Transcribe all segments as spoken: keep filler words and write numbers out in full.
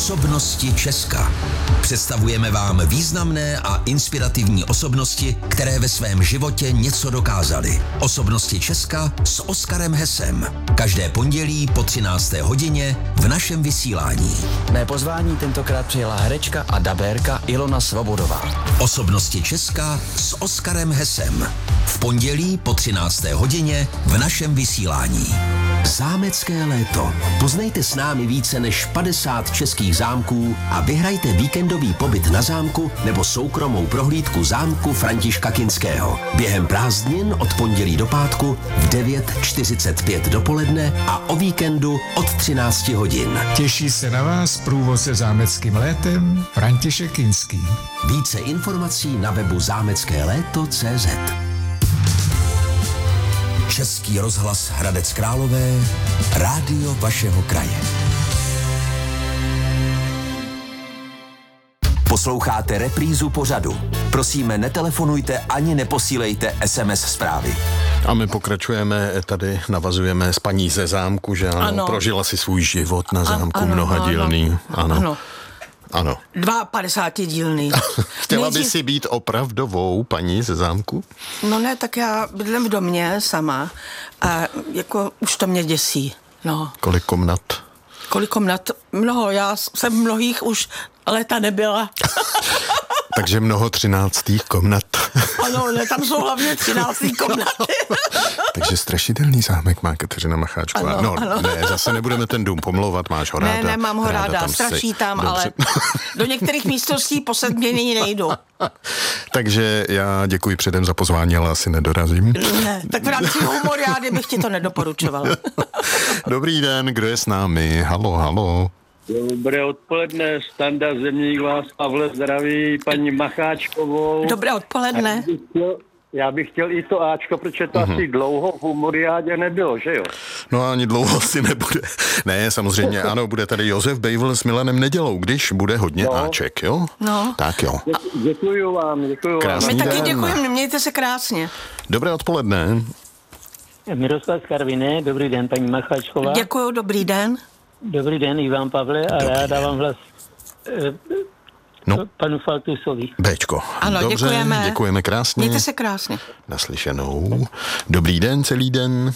Osobnosti Česka. Představujeme vám významné a inspirativní osobnosti, které ve svém životě něco dokázaly. Osobnosti Česka s Oskarem Hesem. Každé pondělí po třinácté hodině v našem vysílání. Mé pozvání tentokrát přijela herečka a dabérka Ilona Svobodová. Osobnosti Česka s Oskarem Hesem. V pondělí po třinácté hodině v našem vysílání. Zámecké léto. Poznejte s námi více než padesát českých zámků a vyhrajte víkendový pobyt na zámku nebo soukromou prohlídku zámku Františka Kinského. Během prázdnin od pondělí do pátku v devět čtyřicet pět dopoledne a o víkendu od třináct hodin. Těší se na vás průvodce zámeckým létem František Kinský. Více informací na webu zámecké léto tečka cé zet. Český rozhlas Hradec Králové, rádio vašeho kraje. Posloucháte reprízu pořadu. Prosíme, netelefonujte ani neposílejte es em es zprávy. A my pokračujeme, tady navazujeme s paní ze zámku, že ano, ano. Prožila si svůj život na zámku ano, mnohadílný. Ano. ano. Ano. dvaapadesátidílný. Chtěla Nejdřív... by si být opravdovou paní ze zámku? No ne, tak já bydlím v domě sama a jako už to mě děsí. No. Kolik komnat? Kolik komnat? Mnoho, já jsem v mnohých už léta nebyla. Takže mnoho třináctých komnat. Ano, ne, tam jsou hlavně třináctý komnaty. Takže strašidelný zámek má Kateřina Macháčková. Ano, no, ano. ne, zase nebudeme ten dům pomlouvat, máš ho ráda. Ne, ne, mám ho ráda, tam straší jsi. tam, Dobře. ale do některých místností po sedmění nejdu. Takže já děkuji předem za pozvání, ale asi nedorazím. Ne, tak v rámci humoriády bych ti to nedoporučovala. Dobrý den, kdo je s námi? Halo, halo. Dobré odpoledne, Standa Zemník vás, Pavle, zdraví paní Macháčkovou. Dobré odpoledne. Já bych chtěl, já bych chtěl i to Ačko, protože to mm-hmm. asi dlouho v humoriádě nebylo, že jo? No ani dlouho si nebude. Ne, samozřejmě, ano, bude tady Josef Bejvl s Milanem Nedělou, když bude hodně no. Áček, jo? No. Tak jo. Dě- děkuju vám, děkuju Krásný My vám. taky den. děkujeme, mějte se krásně. Dobré odpoledne. Miroslav z Karviné, dobrý den, paní Macháčková. Děkuju, dobrý den. Dobrý den, Ivan Pavle, a Dobrý já den. dávám hlas eh, No. panu Faltusovi. Béčko. Ano, Dobře, děkujeme. děkujeme krásně. Mějte se krásně. Naslyšenou. Dobrý den, celý den.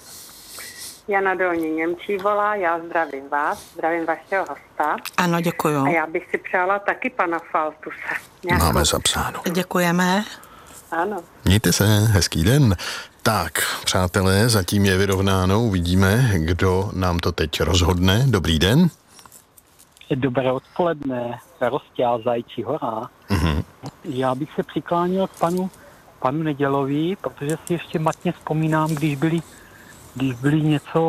Jana Dolní Němčí volá, já zdravím vás, zdravím vašeho hosta. Ano, děkuju. A já bych si přála taky pana Faltuse. Nějakou... Máme zapsáno. Děkujeme. Ano. Mějte se, hezký den. Tak, přátelé, zatím je vyrovnáno, uvidíme, kdo nám to teď rozhodne. Dobrý den. Dobré odpoledne, Rostěl Zajčí hora. Mhm. Já bych se přikláněl k panu, panu Nedělovi, protože si ještě matně vzpomínám, když byli, když byli něco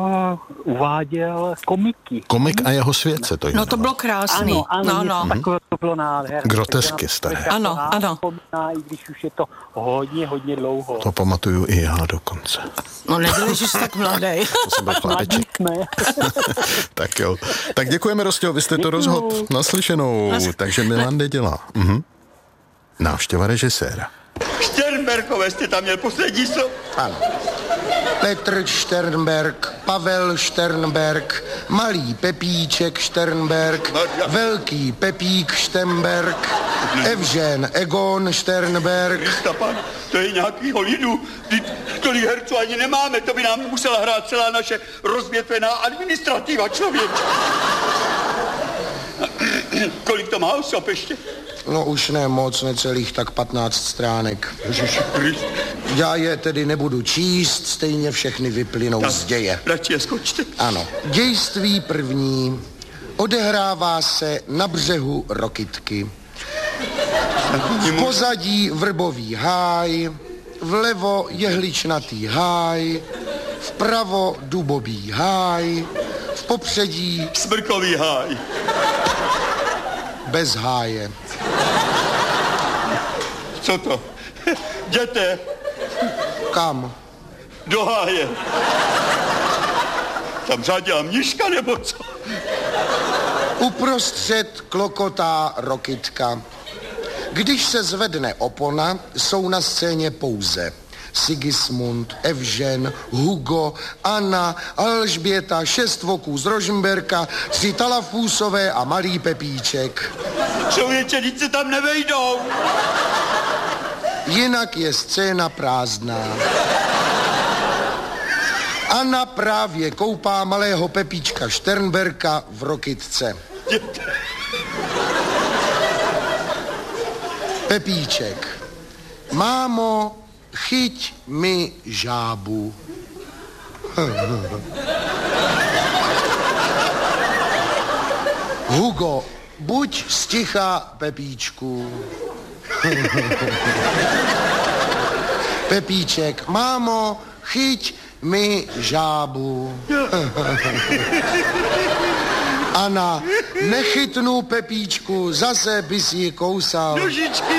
uváděl komiky. Komik a jeho svět se to No jmenuje. to bylo krásný. Ano, ano, no, no. takové to bylo nádherné. Grotesky staré. Ano, ano. Vzpomíná, i když už je to hodně, hodně dlouho. To pamatuju i já dokonce. No nebyli, že jsi tak mladý. To jsem byl chlapeček. Jsme. Tak jo. Tak děkujeme, Rostio, vy jste to rozhodl. Naslyšenou. Nas- Takže Milan Neděla. Mhm. Návštěva režiséra. Šternberkové jste tam měl poslední slovo. Ano. Petr Šternberg, Pavel Šternberg, malý Pepíček Šternberg, velký Pepík Šternberg, Evžen Egon Šternberg. Kristapa, to je nějakýho lidu. Vždyť tolik herců ani nemáme, to by nám musela hrát celá naše rozvětvená administrativa, člověče. Kolik to má osob ještě? No už ne moc, necelých tak patnáct stránek. Ježiši Krist. Já je tedy nebudu číst, stejně všechny vyplynou z děje. Radši je skočte. Ano. Dějství první odehrává se na břehu Rokytky. V pozadí vrbový háj, vlevo jehličnatý háj, vpravo dubový háj, v popředí Smrkový háj. bez háje. Co to? Jděte Kam? do háje. Tam řádila mniška nebo co? Uprostřed klokotá Rokytka. Když se zvedne opona, jsou na scéně pouze Sigismund, Evžen, Hugo, Anna, Alžběta, šest voků z Rožmberka, tři Talafúsové a malý Pepíček. Člověče, teď se tam nevejdou. Jinak je scéna prázdná. Anna právě koupá malého Pepíčka Šternberka v Rokytce. Pepíček. Mámo, chyť mi žábu. Hugo, buď sticha, Pepíčku. Pepíček. Mámo, chyť mi žábu. Ana, nechytnu Pepíčku, zase bys ji kousal. Nožičky.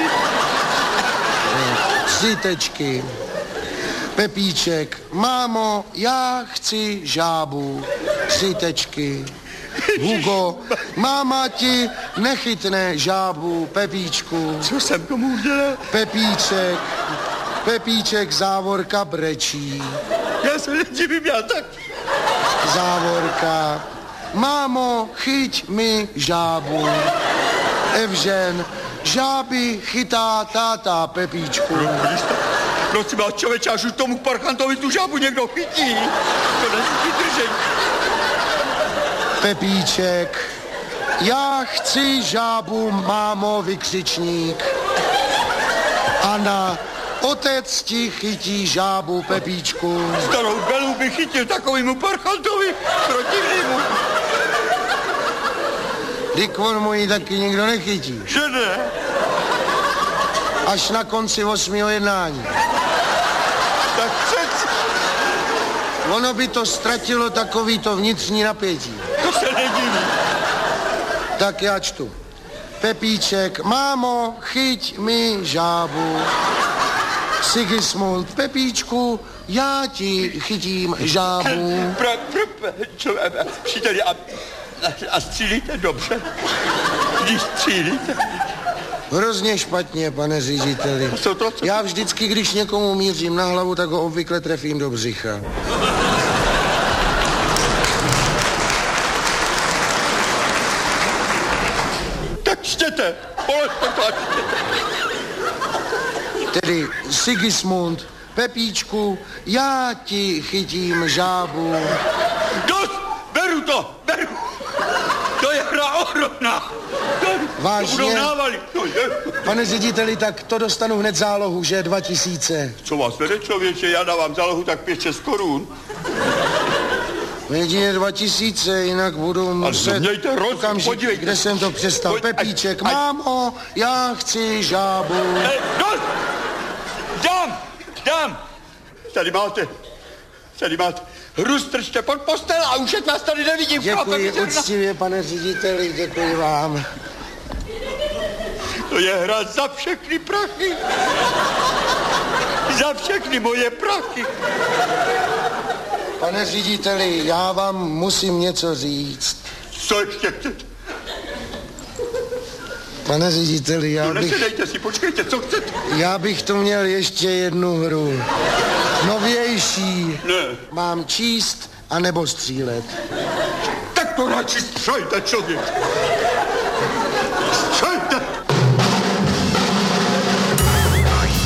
Tři tečky. Pepíček, mámo, já chci žábu. Tři tečky. Hugo, máma ti nechytne žábu, Pepíčku. Co jsem komu udělal? Pepíček, Pepíček, závorka brečí. Já se nedivím, já tak. Závorka. Mámo, chyť mi žábu. Evžen, žáby chytá táta, Pepíčku. Prosím vás, člověče, až už tomu parchantovi tu žábu někdo chytí. To není vydržení. Pepíček, já chci žábu, mámo, vykřičník. Anna, otec ti chytí žábu, Pepíčku. Starou Belu by chytil takovýmu parchantovi protivnému. Dyk on mu ji taky nikdo nechytí. Že ne? Až na konci osmého jednání. Tak přeci. Ono by to ztratilo takový to vnitřní napětí. To se nedivím. Tak já čtu. Pepíček, mámo, chyť mi žábu. Sigismund, Pepíčku, já ti chytím žábu. Pro, pro, čo, příteli, a, a, a střílíte dobře? Když střílíte? Hrozně špatně, pane řediteli. Co to, co? Já vždycky, když někomu mířím na hlavu, tak ho obvykle trefím do břicha. Tak čtěte, položte to a čtěte. Tedy Sigismund, Pepíčku, já ti chytím žábu. Dost, beru to, beru. To je hra ohromná. Vážně? To budou návaly. To je. Pane řediteli, tak to dostanu hned zálohu, že dva tisíce. Co vás vede, člověče, já dávám zálohu tak pět šest korun. Jedině dva tisíce, jinak budu muset... mějte rozum, okamžik, podívejte. kde jsem to přestal. Pojď, Pepíček, ať, ať. mámo, já chci žábu. Ej, dost! Dám, dám. Tady máte, tady máte. Hru strčte pod postel a už vás tady nevidím. Děkuji úctivě, pane řediteli, děkuji vám. To je hra za všechny prachy. Za všechny moje prachy. Pane řediteli, já vám musím něco říct. Co ještě chcete? Pane řediteli, já no, bych... nesedejte si, počkejte, co chcete? Já bych tu měl ještě jednu hru. Novější. Ne. Mám číst anebo střílet. Tak to radši střelte, člověk. Střelte.